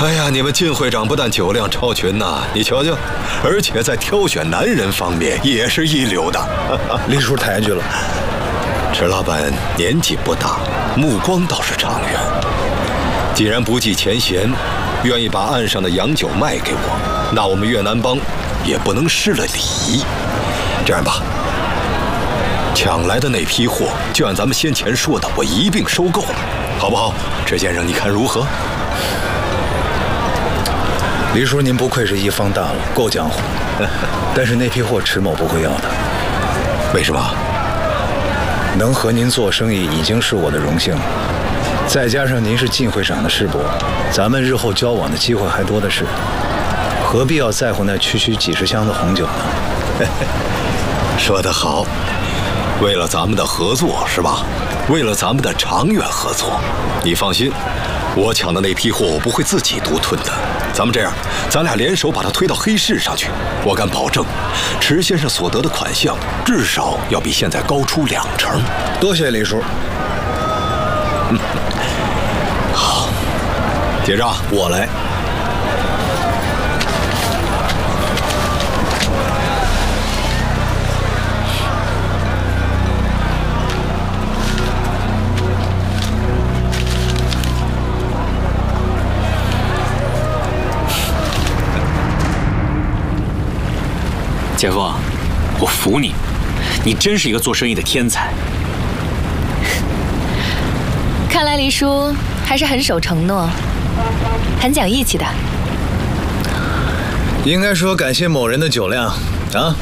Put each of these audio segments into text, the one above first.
哎呀，你们靳会长不但酒量超群呐，你瞧瞧，而且在挑选男人方面也是一流的。 李叔太严峻了。 池老板年纪不大，目光倒是长远。既然不计前嫌，愿意把岸上的洋酒卖给我，那我们越南帮也不能失了礼。这样吧，抢来的那批货就按咱们先前说的，我一并收购，好不好？池先生，你看如何？ 李叔，您不愧是一方大佬，够江湖。但是那批货池某不会要的。 为什么？ 能和您做生意已经是我的荣幸了，再加上您是靳会长的师伯，咱们日后交往的机会还多的是，何必要在乎那区区几十箱的红酒呢？ 说得好，为了咱们的合作是吧？为了咱们的长远合作，你放心，我抢的那批货我不会自己独吞的。咱们这样，咱俩联手把它推到黑市上去，我敢保证，池先生所得的款项至少要比现在高出2成。 多谢李叔。 好，结账我来。 姐夫，我服你，你真是一个做生意的天才。 看来黎叔还是很守承诺，很讲义气的。 应该说感谢某人的酒量啊。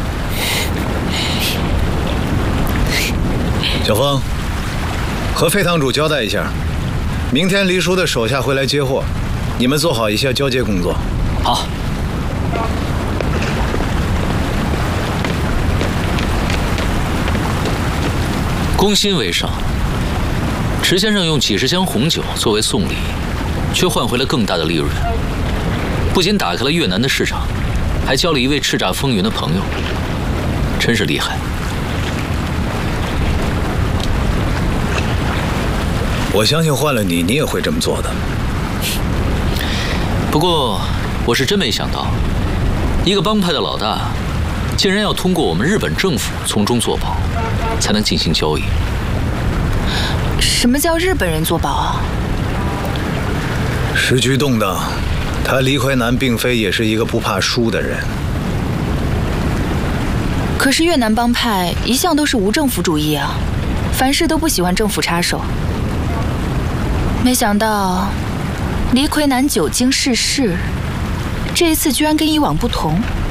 小峰，和费堂主交代一下，明天黎叔的手下会来接货，你们做好一下交接工作。 好。攻心为上，池先生用几十箱红酒作为送礼，却换回了更大的利润。不仅打开了越南的市场，还交了一位叱咤风云的朋友，真是厉害。 我相信换了你，你也会这么做的。 不过，我是真没想到，一个帮派的老大，竟然要通过我们日本政府从中作保，才能进行交易。 什么叫日本人作保啊？ 时局动荡，他黎奎南并非也是一个不怕输的人。 可是越南帮派一向都是无政府主义啊，凡事都不喜欢政府插手。没想到黎奎南久经世事，这一次居然跟以往不同。